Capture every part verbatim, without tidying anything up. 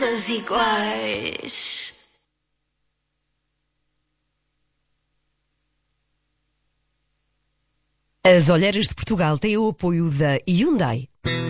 Todas iguais. As olheiras de Portugal têm o apoio da Hyundai.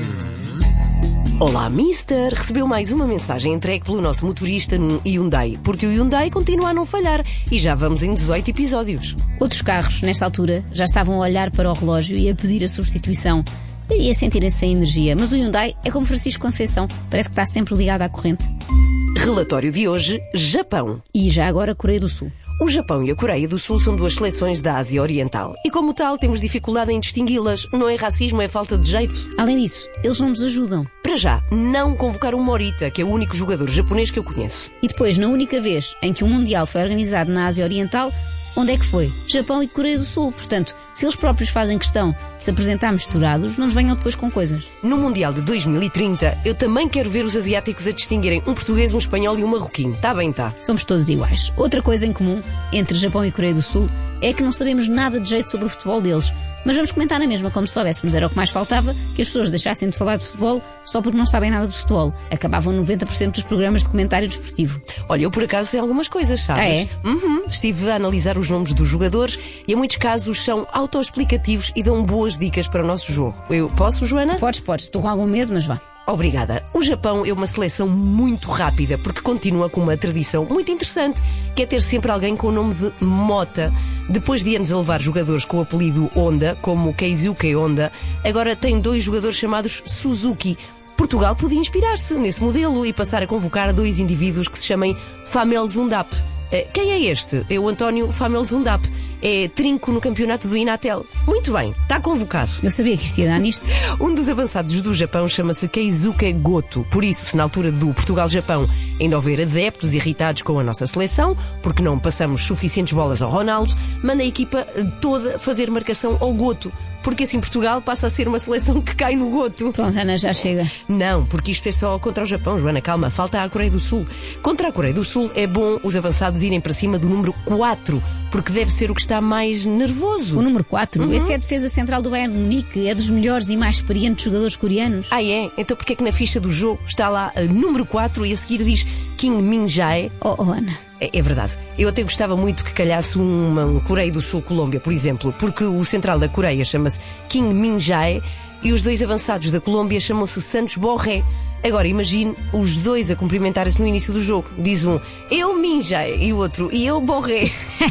Olá, mister! Recebeu mais uma mensagem entregue pelo nosso motorista no Hyundai, porque o Hyundai continua a não falhar e já vamos em dezoito episódios. Outros carros, nesta altura, já estavam a olhar para o relógio e a pedir a substituição e a sentirem-se sem energia, mas o Hyundai é como Francisco Conceição, parece que está sempre ligado à corrente. Relatório de hoje, Japão. E já agora Coreia do Sul. O Japão e a Coreia do Sul são duas seleções da Ásia Oriental e, como tal, temos dificuldade em distingui-las. Não é racismo, é falta de jeito. Além disso, eles não nos ajudam. Para já, não convocar o Morita, que é o único jogador japonês que eu conheço. E depois, na única vez em que um Mundial foi organizado na Ásia Oriental, onde é que foi? Japão e Coreia do Sul. Portanto, se eles próprios fazem questão de se apresentar misturados, não nos venham depois com coisas. No Mundial de dois mil e trinta, eu também quero ver os asiáticos a distinguirem um português, um espanhol e um marroquino. Tá bem, tá? Somos todos iguais. Outra coisa em comum entre Japão e Coreia do Sul é que não sabemos nada de jeito sobre o futebol deles. Mas vamos comentar na mesma, como se soubéssemos. Era o que mais faltava, que as pessoas deixassem de falar de futebol só porque não sabem nada de futebol. Acabavam noventa por cento dos programas de comentário desportivo. Olha, eu por acaso sei algumas coisas, sabes? Ah, é? Uhum. Estive a analisar os nomes dos jogadores e em muitos casos são autoexplicativos e dão boas dicas para o nosso jogo. Eu posso, Joana? Podes, podes. Estou com algum medo, mas vá. Obrigada. O Japão é uma seleção muito rápida porque continua com uma tradição muito interessante, que é ter sempre alguém com o nome de Mota. Depois de anos a levar jogadores com o apelido Honda, como Keisuke Honda, agora tem dois jogadores chamados Suzuki. Portugal podia inspirar-se nesse modelo e passar a convocar dois indivíduos que se chamem Famel Zundap. Quem é este? É o António Famel Zundap. É trinco no campeonato do Inatel. Muito bem, está convocado. Eu sabia que isto ia dar nisto. Um dos avançados do Japão chama-se Keisuke Goto. Por isso, se na altura do Portugal-Japão ainda houver adeptos irritados com a nossa seleção, porque não passamos suficientes bolas ao Ronaldo, manda a equipa toda fazer marcação ao Goto. Porque assim Portugal passa a ser uma seleção que cai no goto. Pronto, Ana, já chega. Não, porque isto é só contra o Japão, Joana, calma, falta a Coreia do Sul. Contra a Coreia do Sul é bom os avançados irem para cima do número quatro, porque deve ser o que está mais nervoso. O número quatro? Uhum. Esse é a defesa central do Bayern Munique, é dos melhores e mais experientes jogadores coreanos. Ah, é? Então porquê é que na ficha do jogo está lá uh, número quatro e a seguir diz Kim Min-jae? Oh, oh Ana... É, é verdade. Eu até gostava muito que calhasse uma, um Coreia do Sul-Colômbia, por exemplo, porque o central da Coreia chama-se Kim Min-jae e os dois avançados da Colômbia chamam-se Santos Borré. Agora imagine os dois a cumprimentarem-se no início do jogo. Diz um, eu Min-jae, e o outro, e eu Borré.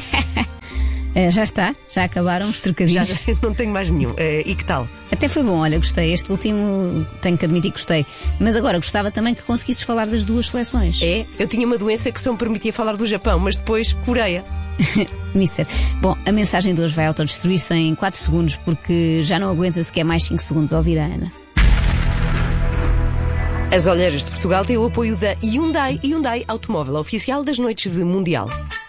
É, já está, já acabaram os trocadilhos. Já não tenho mais nenhum. É, e que tal? Até foi bom, olha, gostei. Este último, tenho que admitir que gostei. Mas agora gostava também que conseguisses falar das duas seleções. É? Eu tinha uma doença que só me permitia falar do Japão, mas depois Coreia. Mister, bom, a mensagem de hoje vai autodestruir-se em quatro segundos, porque já não aguenta sequer mais cinco segundos a ouvir a Ana. As olheiras de Portugal têm o apoio da Hyundai, Hyundai Automóvel Oficial das Noites de Mundial.